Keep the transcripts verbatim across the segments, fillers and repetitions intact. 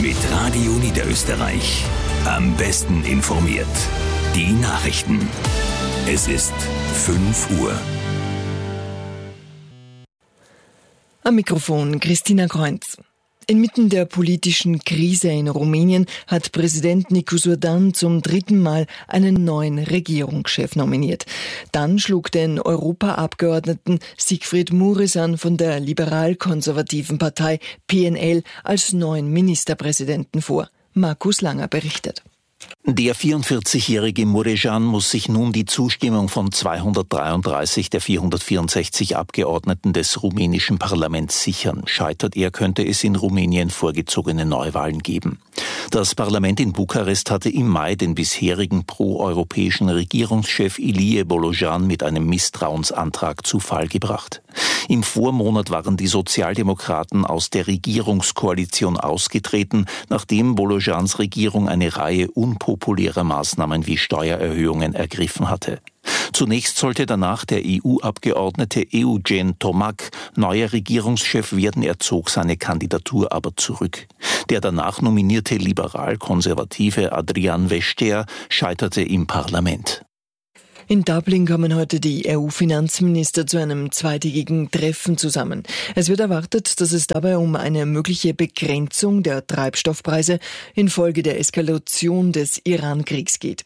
mit Radio Niederösterreich. Am besten informiert. Die Nachrichten. Es ist fünf Uhr. Am Mikrofon Christina Kreunz. Inmitten der politischen Krise in Rumänien hat Präsident Nicu Surdan zum dritten Mal einen neuen Regierungschef nominiert. Dann schlug den Europaabgeordneten Siegfried Mureșan von der liberal-konservativen Partei P N L als neuen Ministerpräsidenten vor. Markus Langer berichtet. Der vierundvierzigjährige Mureșan muss sich nun die Zustimmung von zweihundertdreiunddreißig der vierhundertvierundsechzig Abgeordneten des rumänischen Parlaments sichern. Scheitert er, könnte es in Rumänien vorgezogene Neuwahlen geben. Das Parlament in Bukarest hatte im Mai den bisherigen pro-europäischen Regierungschef Ilie Bolojan mit einem Misstrauensantrag zu Fall gebracht. Im Vormonat waren die Sozialdemokraten aus der Regierungskoalition ausgetreten, nachdem Bolojans Regierung eine Reihe unpopulärer Maßnahmen wie Steuererhöhungen ergriffen hatte. Zunächst sollte danach der E U-Abgeordnete Eugen Tomac neuer Regierungschef werden, er zog seine Kandidatur aber zurück. Der danach nominierte liberal-konservative Adrian Veștea scheiterte im Parlament. In Dublin kommen heute die E U-Finanzminister zu einem zweitägigen Treffen zusammen. Es wird erwartet, dass es dabei um eine mögliche Begrenzung der Treibstoffpreise infolge der Eskalation des Iran-Kriegs geht.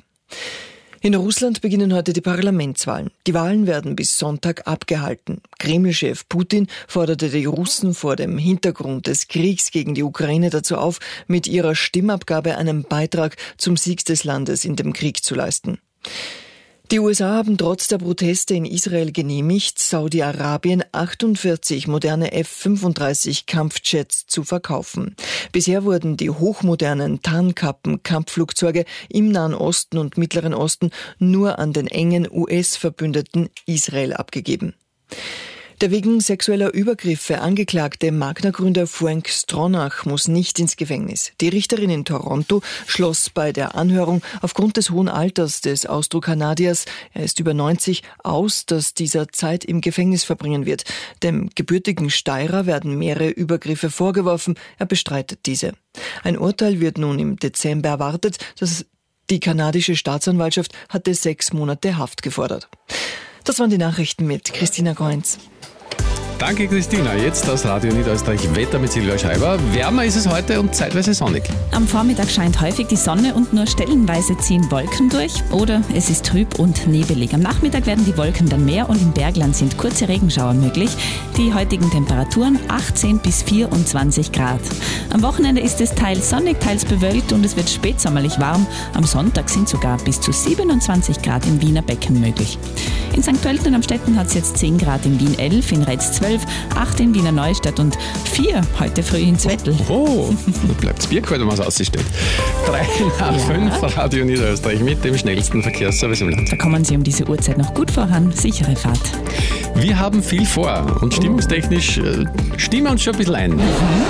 In Russland beginnen heute die Parlamentswahlen. Die Wahlen werden bis Sonntag abgehalten. Kreml-Chef Putin forderte die Russen vor dem Hintergrund des Kriegs gegen die Ukraine dazu auf, mit ihrer Stimmabgabe einen Beitrag zum Sieg des Landes in dem Krieg zu leisten. Die U S A haben trotz der Proteste in Israel genehmigt, Saudi-Arabien achtundvierzig moderne F fünfunddreißig Kampfjets zu verkaufen. Bisher wurden die hochmodernen Tarnkappen-Kampfflugzeuge im Nahen Osten und Mittleren Osten nur an den engen U S-Verbündeten Israel abgegeben. Der wegen sexueller Übergriffe angeklagte Magna-Gründer Frank Stronach muss nicht ins Gefängnis. Die Richterin in Toronto schloss bei der Anhörung aufgrund des hohen Alters des Austro-Kanadiers, er ist über neunzig, aus, dass dieser Zeit im Gefängnis verbringen wird. Dem gebürtigen Steirer werden mehrere Übergriffe vorgeworfen, er bestreitet diese. Ein Urteil wird nun im Dezember erwartet, dass die kanadische Staatsanwaltschaft hatte sechs Monate Haft gefordert. Das waren die Nachrichten mit Christina Kreunz. Danke, Christina. Jetzt das Radio Niederösterreich Wetter mit Silvia Schreiber. Wärmer ist es heute und zeitweise sonnig. Am Vormittag scheint häufig die Sonne und nur stellenweise ziehen Wolken durch oder es ist trüb und nebelig. Am Nachmittag werden die Wolken dann mehr und im Bergland sind kurze Regenschauer möglich. Die heutigen Temperaturen achtzehn bis vierundzwanzig Grad. Am Wochenende ist es teils sonnig, teils bewölkt und es wird spätsommerlich warm. Am Sonntag sind sogar bis zu siebenundzwanzig Grad im Wiener Becken möglich. In Sankt Pölten am Stetten hat es jetzt zehn Grad, in Wien elf, in Retz zwölf, acht in Wiener Neustadt und vier heute früh in Zwettl. Oh, da bleibt das Bier kalt, wenn man es ausstellt. drei nach fünf, Radio Niederösterreich mit dem schnellsten Verkehrsservice im Land. Da kommen Sie um diese Uhrzeit noch gut voran. Sichere Fahrt. Wir haben viel vor und stimmungstechnisch äh, stimmen wir uns schon ein bisschen ein. Mhm.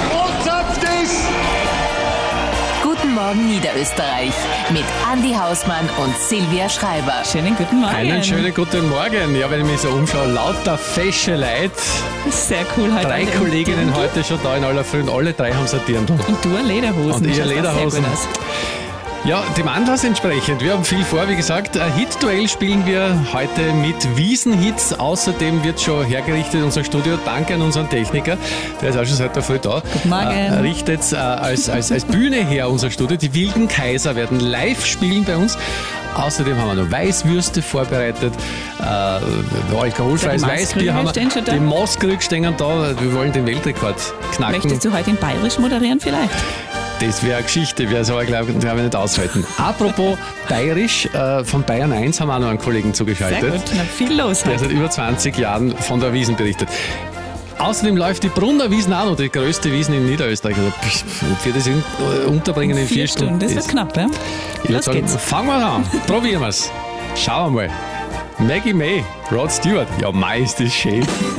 Guten Morgen Niederösterreich mit Andi Hausmann und Silvia Schreiber. Schönen guten Morgen. Einen schönen guten Morgen. Ja, wenn ich mich so umschaue, lauter fesche Leute. Sehr cool heute. Drei Kolleginnen heute schon da in aller Früh und alle drei haben Sortieren da. Und du Lederhosen. Und ihr Lederhosen. Ja, dem Anlass entsprechend. Wir haben viel vor, wie gesagt. Ein Hit-Duell spielen wir heute mit Wiesenhits. Außerdem wird schon hergerichtet unser Studio. Danke an unseren Techniker. Der ist auch schon seit der Früh da. Guten Morgen. Äh, richtet äh, als, als, als Bühne her unser Studio. Die Wilden Kaiser werden live spielen bei uns. Außerdem haben wir noch Weißwürste vorbereitet, äh, alkoholfreies Weißbier haben wir. Die Moskkrüge stehen da. Wir wollen den Weltrekord knacken. Möchtest du heute in Bayerisch moderieren vielleicht? Das wäre eine Geschichte, wäre so, glaube ich, nicht aushalten. Apropos Bayerisch, äh, von Bayern eins haben wir auch noch einen Kollegen zugeschaltet. Sehr gut, na, viel los. Der seit über zwanzig Jahren von der Wiesn berichtet. Außerdem läuft die Brunner Wiesn auch noch, die größte Wiesn in Niederösterreich. Also, für das Unterbringen in vier, vier Stunden. Das wird knapp, ja? Los sagen, geht's. Fangen wir an, probieren wir es. Schauen wir mal. Maggie May, Rod Stewart, ja, mei, ist das schön.